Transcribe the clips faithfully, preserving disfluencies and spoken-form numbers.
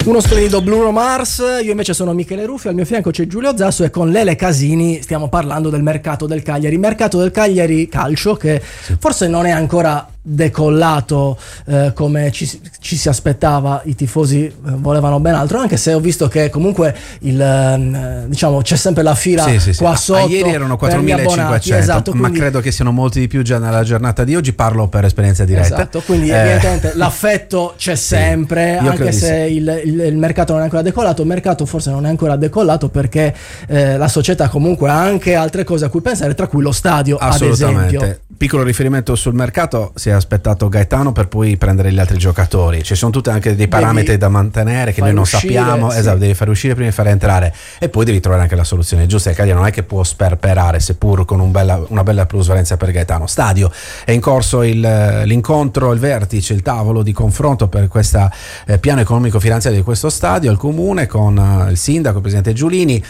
Uno splendido Bruno Mars. Io invece sono Michele Ruffi, al mio fianco c'è Giulio Zasso e con Lele Casini stiamo parlando del mercato del Cagliari. Mercato del Cagliari calcio che forse non è ancora decollato eh, come ci, ci si aspettava, i tifosi eh, volevano ben altro, anche se ho visto che comunque il eh, diciamo c'è sempre la fila sì, sì, sì. qua sotto. Ah, ieri erano quattromilacinquecento, esatto, ma quindi, credo che siano molti di più già nella giornata di oggi, parlo per esperienza diretta. Esatto, quindi eh, evidentemente l'affetto c'è sì, sempre, anche se sì. il, il, il mercato non è ancora decollato. Il mercato forse non è ancora decollato perché eh, la società comunque ha anche altre cose a cui pensare, tra cui lo stadio, ad esempio. Piccolo riferimento sul mercato: si è aspettato Gaetano per poi prendere gli altri giocatori, ci sono tutti anche dei parametri devi da mantenere che noi non uscire, sappiamo, sì. Esatto, devi fare uscire prima di fare entrare e poi devi trovare anche la soluzione giusta. Il Cagliari non è che può sperperare, seppur con un bella, una bella plusvalenza per Gaetano. Stadio, è in corso il, l'incontro, il vertice, il tavolo di confronto per questo eh, piano economico finanziario di questo stadio al comune con uh, il sindaco, il presidente Giulini.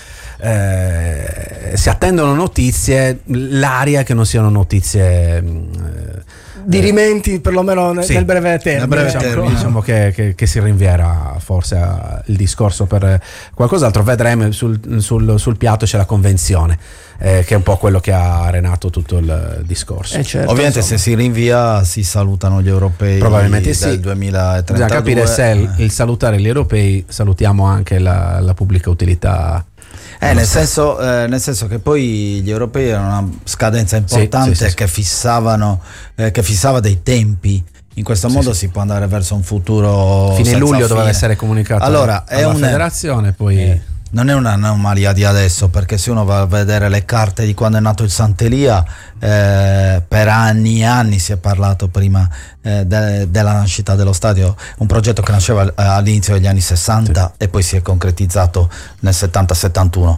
Eh, si attendono notizie, l'aria che non siano notizie eh, dirimenti perlomeno nel, sì, nel breve termine, nel breve diciamo, termine, diciamo che, che, che si rinvierà forse a, il discorso per qualcos'altro. Vedremo. Sul, sul, sul piatto c'è la convenzione, eh, che è un po' quello che ha arenato tutto il discorso. Eh certo, ovviamente insomma, se si rinvia si salutano gli europei, probabilmente del sì. duemilatrentadue. Bisogna capire se il, il salutare gli europei salutiamo anche la, la pubblica utilità. Eh, nel, senso, eh, nel senso che poi gli europei erano una scadenza importante, sì, sì, sì, che fissavano eh, che fissava dei tempi. In questo sì, modo sì. si può andare verso un futuro fine luglio fine. doveva essere comunicato allora, alla è una federazione, poi eh, non è un'anomalia di adesso, perché se uno va a vedere le carte di quando è nato il Sant'Elia, eh, per anni e anni si è parlato prima eh, de, della nascita dello stadio, un progetto che nasceva eh, all'inizio degli anni sessanta sì. e poi si è concretizzato nel settanta settantuno,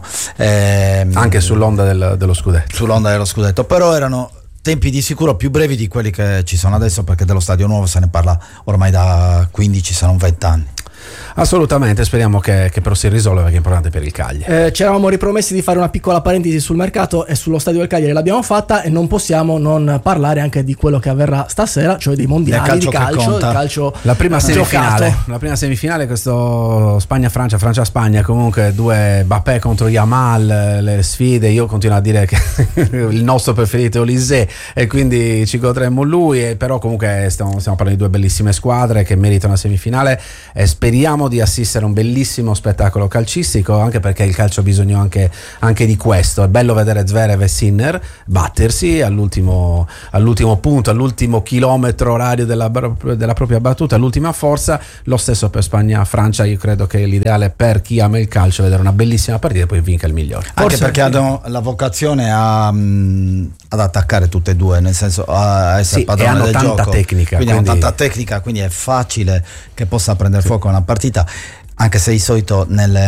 eh, anche sull'onda del, dello scudetto sull'onda dello scudetto, però erano tempi di sicuro più brevi di quelli che ci sono adesso, perché dello stadio nuovo se ne parla ormai da quindici, se non venti anni. Assolutamente, speriamo che, che però si risolva, perché è importante per il Cagliari. Eh, ci eravamo ripromessi di fare una piccola parentesi sul mercato e sullo stadio del Cagliari, l'abbiamo fatta, e non possiamo non parlare anche di quello che avverrà stasera, cioè dei mondiali calcio di calcio, il calcio la prima semifinale, giocato. la prima semifinale, questo Spagna-Francia, Francia-Spagna, comunque due Mbappé contro Yamal, le sfide. Io continuo a dire che il nostro preferito è Olise e quindi ci godremo lui, e però comunque stiamo, stiamo parlando di due bellissime squadre che meritano la semifinale e speriamo di assistere a un bellissimo spettacolo calcistico, anche perché il calcio ha bisogno anche, anche di questo. È bello vedere Zverev e Sinner battersi all'ultimo, all'ultimo punto, all'ultimo chilometro orario della, della propria battuta, all'ultima forza. Lo stesso per Spagna-Francia. Io credo che l'ideale per chi ama il calcio è vedere una bellissima partita e poi vinca il migliore. Anche Forse perché hanno la vocazione a, mh, ad attaccare tutte e due, nel senso a essere sì, padrone e hanno del tanta gioco. tecnica, quindi, quindi... hanno tanta tecnica, quindi è facile che possa prendere sì. fuoco una partita, anche se di solito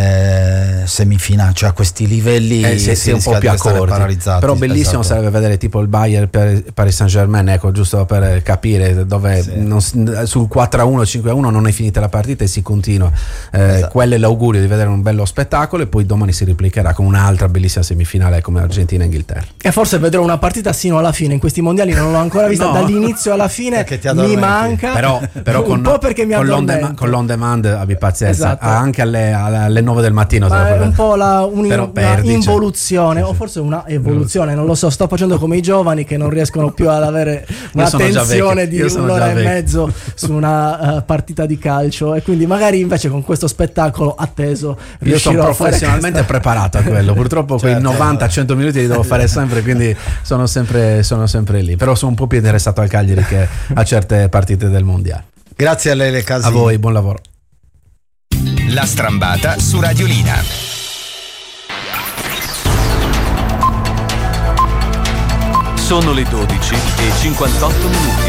nelle semifinali, cioè a questi livelli eh, sì, sì, un po' più accorti, però bellissimo esatto. sarebbe vedere tipo il Bayern per Paris Saint-Germain, ecco, giusto per capire dove sì. non, sul quattro a uno, cinque a uno non è finita la partita e si continua, eh, esatto. quello è l'augurio di vedere un bello spettacolo, e poi domani si replicherà con un'altra bellissima semifinale come Argentina e Inghilterra, e forse vedrò una partita sino alla fine. In questi mondiali non l'ho ancora vista no. dall'inizio alla fine, mi manca, però, però un con, po' perché mi con, l'on demand, con l'on demand abbi pazienza, esatto. anche alle, alle nove del mattino. Ma è un po' la, un, una perdi, involuzione, cioè. o forse una evoluzione, non lo so. Sto facendo come i giovani che non riescono più ad avere una tensione di un'ora e mezzo su una uh, partita di calcio, e quindi magari invece con questo spettacolo atteso io sono professionalmente preparato a quello. Purtroppo certo. quei novanta cento minuti li devo fare sempre, quindi sono sempre, sono sempre lì, però sono un po' più interessato al Cagliari che a certe partite del mondiale. Grazie a Lele Casini. A voi, buon lavoro. La Strambata su Radiolina. Sono le dodici e cinquantotto minuti.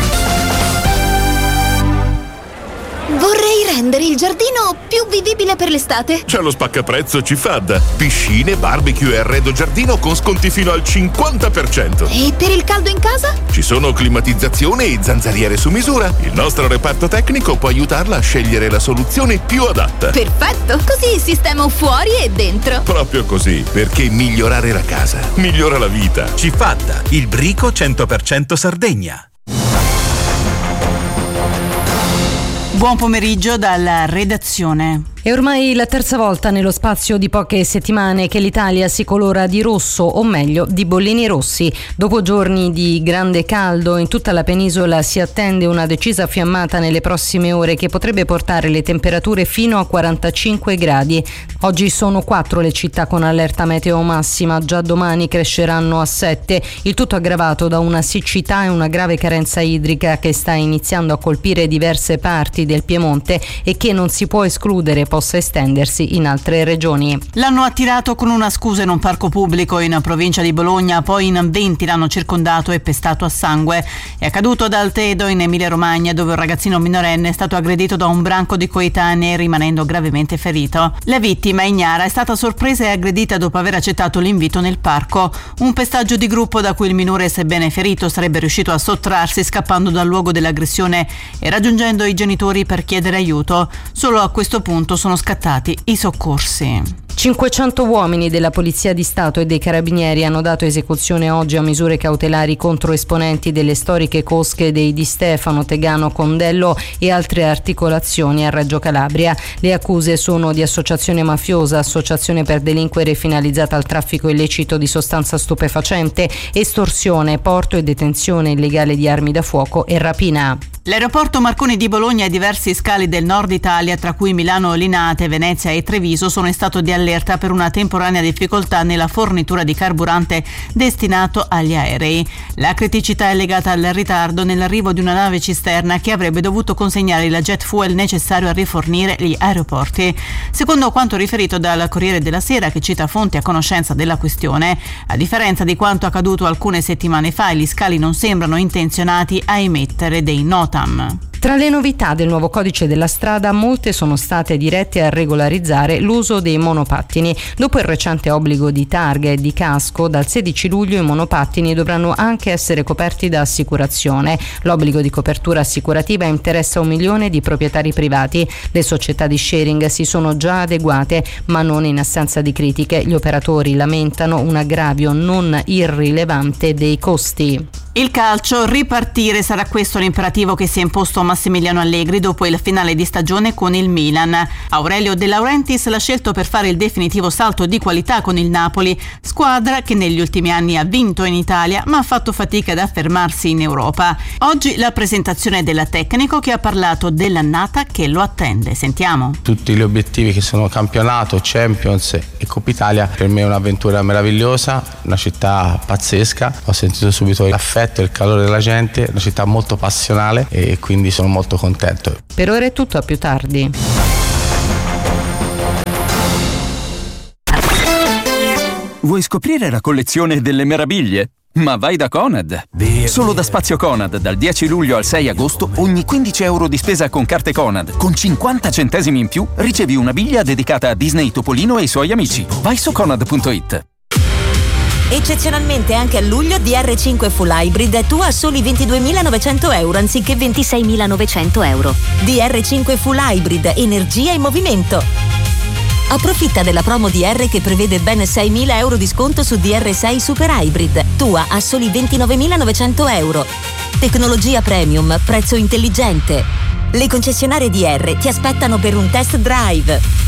Vorrei rendere il giardino più vivibile per l'estate. C'è lo spaccaprezzo Cifad. Piscine, barbecue e arredo giardino con sconti fino al cinquanta per cento. E per il caldo in casa? Ci sono climatizzazione e zanzariere su misura. Il nostro reparto tecnico può aiutarla a scegliere la soluzione più adatta. Perfetto, così sistemo fuori e dentro. Proprio così, perché migliorare la casa migliora la vita. Cifad, il brico cento per cento Sardegna. Buon pomeriggio dalla redazione. È ormai la terza volta nello spazio di poche settimane che l'Italia si colora di rosso, o meglio di bollini rossi. Dopo giorni di grande caldo in tutta la penisola si attende una decisa fiammata nelle prossime ore che potrebbe portare le temperature fino a quarantacinque gradi. Oggi sono quattro le città con allerta meteo massima, già domani cresceranno a sette, il tutto aggravato da una siccità e una grave carenza idrica che sta iniziando a colpire diverse parti del Piemonte e che non si può escludere possa estendersi in altre regioni. L'hanno attirato con una scusa in un parco pubblico in provincia di Bologna, poi in venti l'hanno circondato e pestato a sangue. È accaduto ad Altedo in Emilia Romagna, dove un ragazzino minorenne è stato aggredito da un branco di coetanei rimanendo gravemente ferito. La vittima, ignara, è stata sorpresa e aggredita dopo aver accettato l'invito nel parco. Un pestaggio di gruppo da cui il minore, sebbene ferito, sarebbe riuscito a sottrarsi scappando dal luogo dell'aggressione e raggiungendo i genitori per chiedere aiuto. Solo a questo punto sono scattati i soccorsi. cinquecento uomini della Polizia di Stato e dei Carabinieri hanno dato esecuzione oggi a misure cautelari contro esponenti delle storiche cosche dei Di Stefano, Tegano, Condello e altre articolazioni a Reggio Calabria. Le accuse sono di associazione mafiosa, associazione per delinquere finalizzata al traffico illecito di sostanza stupefacente, estorsione, porto e detenzione illegale di armi da fuoco e rapina. L'aeroporto Marconi di Bologna e diversi scali del nord Italia, tra cui Milano, Linate, Venezia e Treviso, sono in stato di allerta per una temporanea difficoltà nella fornitura di carburante destinato agli aerei. La criticità è legata al ritardo nell'arrivo di una nave cisterna che avrebbe dovuto consegnare il jet fuel necessario a rifornire gli aeroporti. Secondo quanto riferito dal Corriere della Sera, che cita fonti a conoscenza della questione, a differenza di quanto accaduto alcune settimane fa, gli scali non sembrano intenzionati a emettere dei NOTAM. Tra le novità del nuovo codice della strada, molte sono state dirette a regolarizzare l'uso dei monopattini. Dopo il recente obbligo di targa e di casco, dal sedici luglio i monopattini dovranno anche essere coperti da assicurazione. L'obbligo di copertura assicurativa interessa un milione di proprietari privati. Le società di sharing si sono già adeguate, ma non in assenza di critiche. Gli operatori lamentano un aggravio non irrilevante dei costi. Il calcio, ripartire, sarà questo l'imperativo che si è imposto Massimiliano Allegri dopo il finale di stagione con il Milan. Aurelio De Laurentiis l'ha scelto per fare il definitivo salto di qualità con il Napoli, squadra che negli ultimi anni ha vinto in Italia ma ha fatto fatica ad affermarsi in Europa. Oggi la presentazione del tecnico che ha parlato dell'annata che lo attende. Sentiamo. Tutti gli obiettivi che sono campionato, Champions e Coppa Italia, per me è un'avventura meravigliosa, una città pazzesca. Ho sentito subito l'affetto, il calore della gente, una città molto passionale e quindi sono molto contento. Per ora è tutto, a più tardi. Vuoi scoprire la collezione delle meraviglie? Ma vai da Conad! Solo da Spazio Conad, dal dieci luglio al sei agosto, ogni quindici euro di spesa con carte Conad, con cinquanta centesimi in più, ricevi una biglia dedicata a Disney Topolino e i suoi amici. Vai su conad punto it. Eccezionalmente anche a luglio D R cinque Full Hybrid è tua a soli ventiduemilanovecento euro anziché ventiseimilanovecento euro. D R cinque Full Hybrid, energia in movimento. Approfitta della promo D R che prevede ben seimila euro di sconto su D R sei Super Hybrid, tua a soli ventinovemilanovecento euro. Tecnologia premium, prezzo intelligente. Le concessionarie D R ti aspettano per un test drive.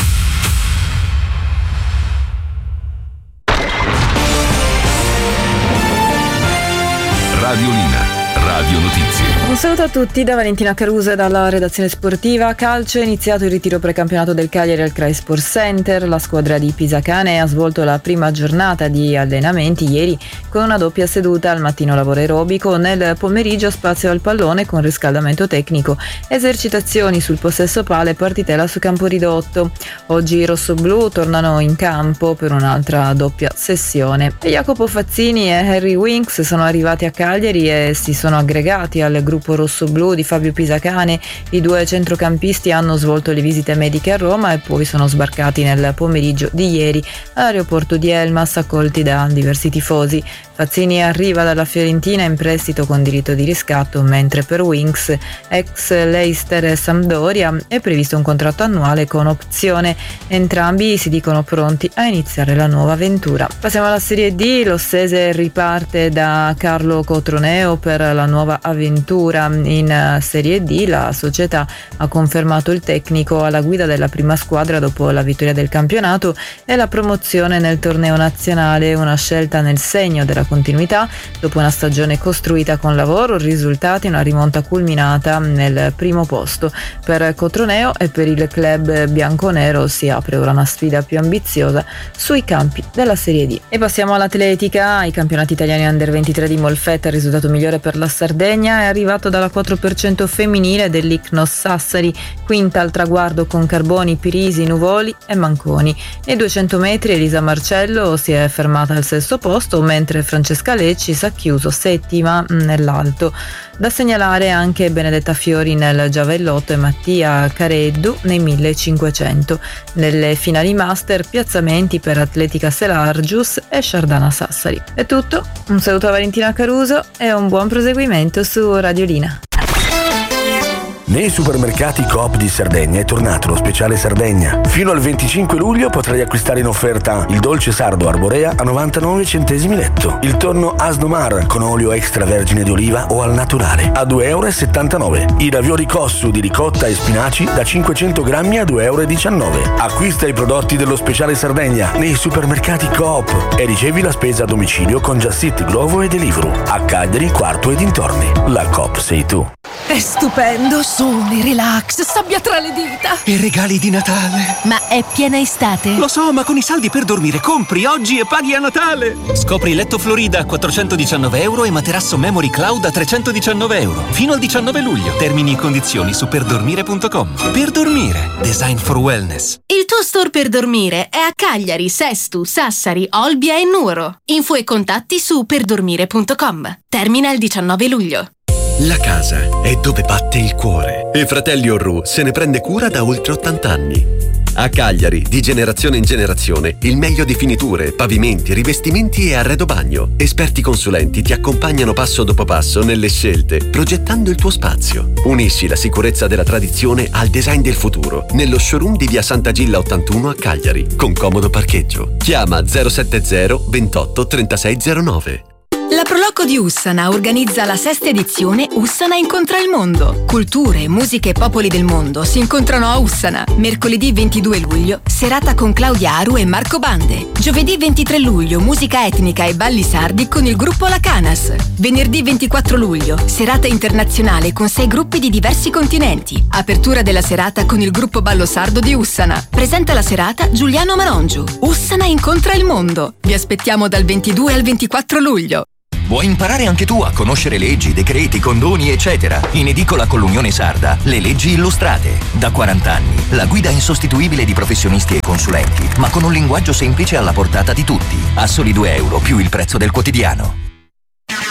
Radiolina, Radio Notizie. Un saluto a tutti da Valentina Caruso e dalla redazione sportiva. Calcio, è iniziato il ritiro precampionato del Cagliari al Cry Sport Center. La squadra di Pisacane ha svolto la prima giornata di allenamenti ieri con una doppia seduta, al mattino lavoro aerobico, nel pomeriggio spazio al pallone con riscaldamento tecnico, esercitazioni sul possesso palla e partitella su campo ridotto. Oggi i rossoblù tornano in campo per un'altra doppia sessione. E Jacopo Fazzini e Harry Winks sono arrivati a Cagliari e si sono aggregati al gruppo rossoblù di Fabio Pisacane. I due centrocampisti hanno svolto le visite mediche a Roma e poi sono sbarcati nel pomeriggio di ieri all'aeroporto di Elmas, accolti da diversi tifosi. Fazzini arriva dalla Fiorentina in prestito con diritto di riscatto, mentre per Winks, ex Leicester e Sampdoria, è previsto un contratto annuale con opzione. Entrambi si dicono pronti a iniziare la nuova avventura. Passiamo alla Serie D. Lo Sese riparte da Carlo Cotroneo per la nuova avventura in Serie D. La società ha confermato il tecnico alla guida della prima squadra dopo la vittoria del campionato e la promozione nel torneo nazionale, una scelta nel segno della continuità dopo una stagione costruita con lavoro, risultati e una rimonta culminata nel primo posto. Per Cotroneo e per il club bianconero si apre ora una sfida più ambiziosa sui campi della Serie D. E passiamo all'atletica. Ai campionati italiani under ventitré di Molfetta il risultato migliore per la Sardegna è arrivato dalla quattro per cento femminile dell'Icnos Sassari, quinta al traguardo con Carboni, Pirisi, Nuvoli e Manconi. Nei duecento metri Elisa Marcello si è fermata al sesto posto, mentre Francesca Lecci si è chiuso settima nell'alto. Da segnalare anche Benedetta Fiori nel giavellotto e Mattia Careddu nei millecinquecento. Nelle finali master piazzamenti per Atletica Selargius e Sciardana Sassari. È tutto, un saluto a Valentina Caruso e un buon proseguimento su Radiolina. Nei supermercati Coop di Sardegna è tornato lo speciale Sardegna. Fino al venticinque luglio potrai acquistare in offerta il dolce sardo arborea a novantanove centesimi letto, il tonno Asnomar con olio extravergine di oliva o al naturale a due euro e settantanove, i ravioli Cossu di ricotta e spinaci da cinquecento grammi a due euro e diciannove. Acquista i prodotti dello speciale Sardegna nei supermercati Coop e ricevi la spesa a domicilio con Just Eat, Glovo e Deliveroo a Cagliari, Quarto e dintorni. La Coop sei tu. È stupendo, sole, relax, sabbia tra le dita. E regali di Natale. Ma è piena estate. Lo so, ma con i saldi per dormire compri oggi e paghi a Natale. Scopri letto Florida a quattrocentodiciannove euro e materasso Memory Cloud a trecentodiciannove euro. Fino al diciannove luglio. Termini e condizioni su perdormire punto com. Per dormire. Design for wellness. Il tuo store per dormire è a Cagliari, Sestu, Sassari, Olbia e Nuoro. Info e contatti su perdormire punto com. Termina il diciannove luglio. La casa è dove batte il cuore e Fratelli Orru se ne prende cura da oltre ottanta anni. A Cagliari, di generazione in generazione, il meglio di finiture, pavimenti, rivestimenti e arredo bagno. Esperti consulenti ti accompagnano passo dopo passo nelle scelte, progettando il tuo spazio. Unisci la sicurezza della tradizione al design del futuro, nello showroom di via Sant'Agilla ottantuno a Cagliari, con comodo parcheggio. Chiama zero sette zero ventotto trentasei zero nove. La Proloco di Ussana organizza la sesta edizione Ussana incontra il mondo. Culture, musiche e popoli del mondo si incontrano a Ussana. Mercoledì ventidue luglio, serata con Claudia Aru e Marco Bande. Giovedì ventitré luglio, musica etnica e balli sardi con il gruppo La Canas. Venerdì ventiquattro luglio, serata internazionale con sei gruppi di diversi continenti. Apertura della serata con il gruppo Ballo Sardo di Ussana. Presenta la serata Giuliano Marongiu. Ussana incontra il mondo. Vi aspettiamo dal ventidue al ventiquattro luglio. Vuoi imparare anche tu a conoscere leggi, decreti, condoni, eccetera? In edicola con l'Unione Sarda, le leggi illustrate. Da quaranta anni, la guida insostituibile di professionisti e consulenti, ma con un linguaggio semplice alla portata di tutti. A soli due euro più il prezzo del quotidiano.